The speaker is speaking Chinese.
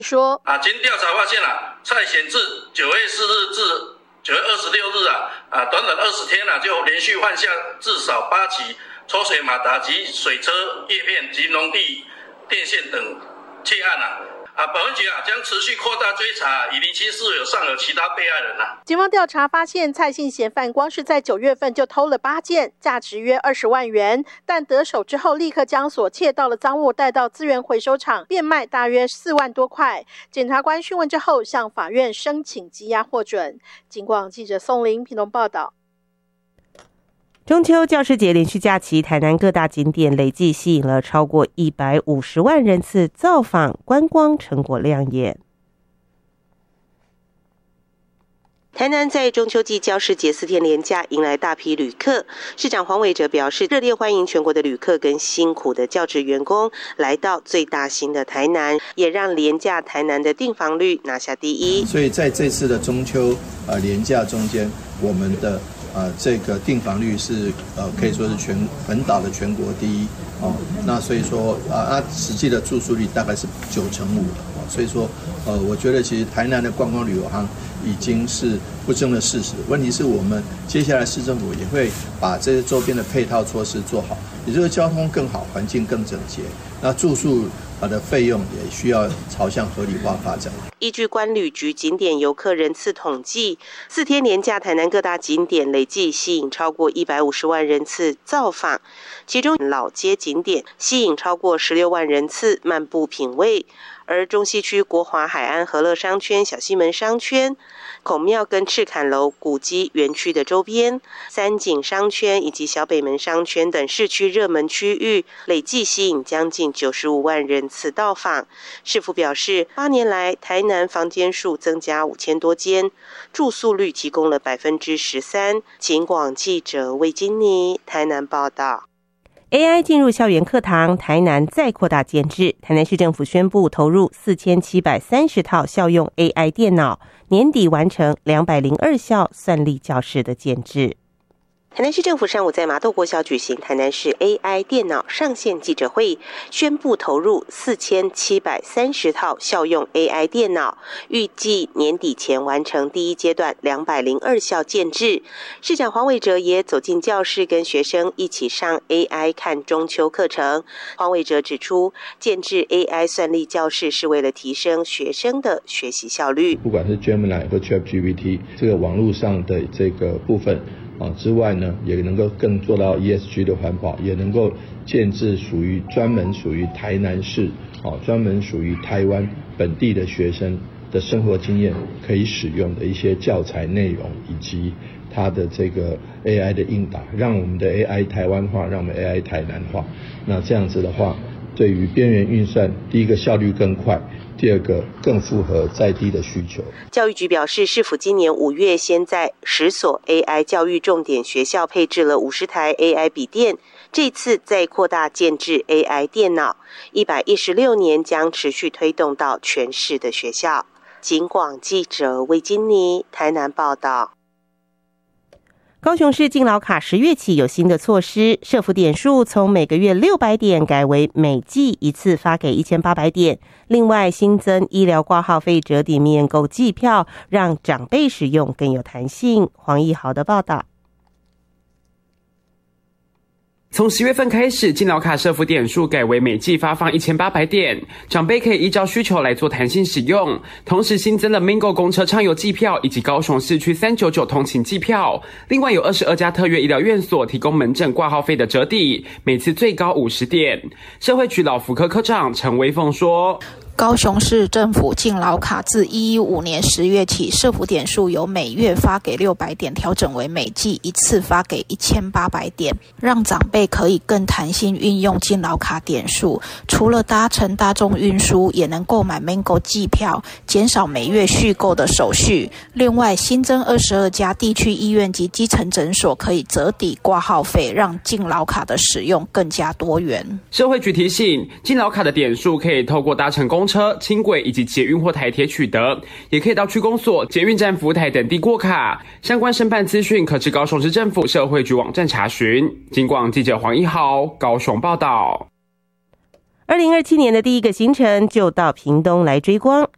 说经调查发现蔡显智9月4日至9月26日短短20天就连续犯下至少8起抽水马达及水车叶片及农地电线等窃案本分局将持续扩大追查，以厘清是否尚有其他被害人警方调查发现，蔡姓嫌犯光是在9月份就偷了8件，价值约20万元。但得手之后，立刻将所窃到的赃物带到资源回收厂变卖，大约4万多块。检察官讯问之后，向法院申请羁押获准。警广记者宋玲屏东报道。 中秋教师节连续假期，台南各大景点累计吸引了超过150万人次造访，观光成果亮眼。台南在中秋季教师节4天连假迎来大批旅客，市长黄伟哲表示，热烈欢迎全国的旅客跟辛苦的教职员工来到最大型的台南，也让连假台南的订房率拿下第一。 所以在这次的中秋连假中间，我们的这个订房率是可以说是本岛的全国第一那所以说实际的住宿率大概是95%所以说我觉得其实台南的观光旅游行已经是不争的事实。问题是我们接下来市政府也会把这些周边的配套措施做好，也就是交通更好，环境更整洁，那住宿的费用也需要朝向合理化发展。 依据观旅局景点游客人次统计，4天连假台南各大景点累计吸引超过150万人次造访，其中老街景点吸引超过16万人次漫步品味，而中西区国华海岸和乐商圈、小西门商圈、孔庙跟赤坎楼古迹园区的周边、三井商圈以及小北门商圈等市区热门区域，累计吸引将近95万人次到访。市府表示，8年来台南房间数增加5000多间，住宿率提供了13%。警广记者魏金妮台南报道。AI 进入校园课堂，台南再扩大建制。台南市政府宣布投入4730套校用 AI 电脑，年底完成202校算力教室的建制。台南市政府上午在麻豆国小举行台南市 AI 电脑上线记者会，宣布投入4730套校用 AI 电脑，预计年底前完成第一阶段202校建制。市长黄伟哲也走进教室，跟学生一起上 AI 看中秋课程。黄伟哲指出，建制 AI 算力教室是为了提升学生的学习效率。 不管是 Gemini 或 ChatGPT 这个网络上的这个部分之外呢，也能够更做到 ESG 的环保，也能够建制专门属于台南市专门属于台湾本地的学生的生活经验可以使用的一些教材内容，以及它的这个 AI 的应答，让我们的 AI 台湾化，让我们 AI 台南化。那这样子的话，对于边缘运算，第一个效率更快，第二个更符合在地的需求。 教育局表示，市府今年5月先在10所 AI 教育重点学校配置了50台 AI 笔电，这次再扩大建制 AI 电脑，116年将持续推动到全市的学校。警广记者魏金妮台南报道。高雄市敬老卡10月起有新的措施，社福点数从每个月600点改为每季一次发给1800点。另外新增医疗挂号费折抵免购季票，让长辈使用更有弹性。黄义豪的报道。 从10月份开始，敬老卡社福点数改为每季发放1800点，长辈可以依照需求来做弹性使用。同时新增了 Mingo 公车畅游季票以及高雄市区399通勤季票。另外有22家特约医疗院所提供门诊挂号费的折抵，每次最高50点。社会局老福科科长陈威凤说， 高雄市政府敬老卡自115年10月起，社福点数由每月发给600点调整为每季一次发给1800点，让长辈可以更弹性运用敬老卡点数。除了搭乘大众运输，也能购买 Mango 季票，减少每月续购的手续。另外新增22家地区医院及基层诊所可以折抵挂号费，让敬老卡的使用更加多元。 社会局提醒，敬老卡的点数可以透过搭乘公车、轻轨以及捷运或台铁取得，也可以到区公所、捷运站服务台等地过卡。相关申办资讯可至高雄市政府社会局网站查询。警广记者黄一豪高雄报道。 2027年的第一个行程就到屏东来追光。